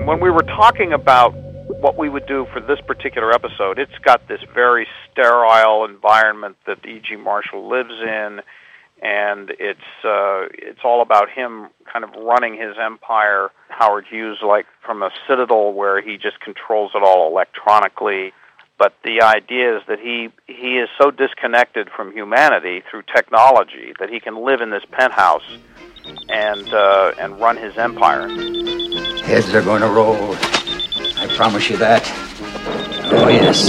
And when we were talking about what we would do for this particular episode, it's got this very sterile environment that E.G. Marshall lives in, and it's all about him kind of running his empire, Howard Hughes, like from a citadel where he just controls it all electronically. But the idea is that he is so disconnected from humanity through technology that he can live in this penthouse and run his empire. Heads are going to roll. I promise you that. Oh, yes.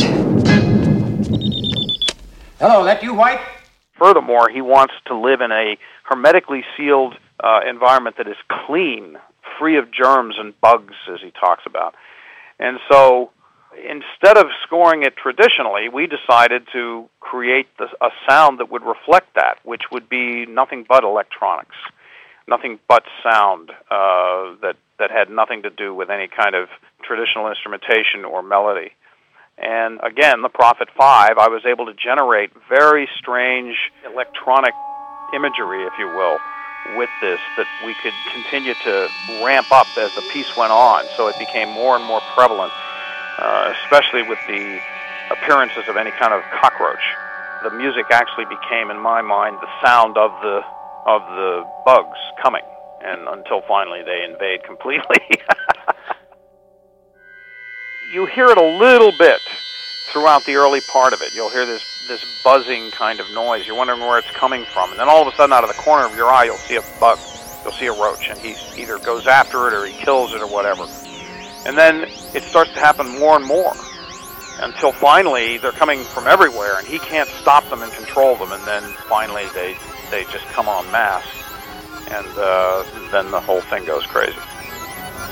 Hello, that you, White? Furthermore, he wants to live in a hermetically sealed environment that is clean, free of germs and bugs, as he talks about. And so, instead of scoring it traditionally, we decided to create a sound that would reflect that, which would be nothing but electronics, nothing but sound that had nothing to do with any kind of traditional instrumentation or melody. And again, the Prophet 5, I was able to generate very strange electronic imagery, if you will, with this, that we could continue to ramp up as the piece went on. So it became more and more prevalent, especially with the appearances of any kind of cockroach. The music actually became, in my mind, the sound of the bugs coming, and until finally they invade completely. You hear it a little bit throughout the early part of it. You'll hear this buzzing kind of noise. You're wondering where it's coming from. And then all of a sudden, out of the corner of your eye, you'll see a bug. You'll see a roach, and he either goes after it or he kills it or whatever. And then it starts to happen more and more until finally they're coming from everywhere, and he can't stop them and control them. And then finally they just come en masse, and then the whole thing goes crazy.